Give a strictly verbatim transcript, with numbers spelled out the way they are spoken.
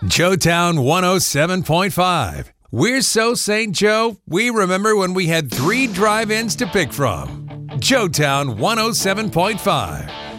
Joetown one oh seven point five. We're so Saint Joe, we remember when we had three drive-ins to pick from. Joetown one oh seven point five.